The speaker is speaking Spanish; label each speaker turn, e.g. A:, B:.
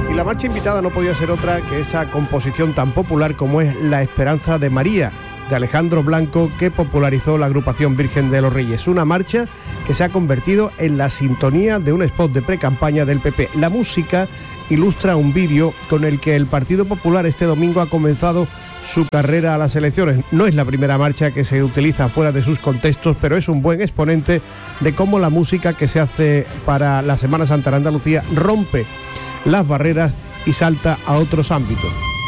A: Y la marcha invitada no podía ser otra que esa composición tan popular como es La Esperanza de María, de Alejandro Blanco, que popularizó la agrupación Virgen de los Reyes. Una marcha que se ha convertido en la sintonía de un spot de pre-campaña del PP. La música ilustra un vídeo con el que el Partido Popular este domingo ha comenzado su carrera a las elecciones. No es la primera marcha que se utiliza fuera de sus contextos, pero es un buen exponente de cómo la música que se hace para la Semana Santa en Andalucía rompe las barreras y salta a otros ámbitos.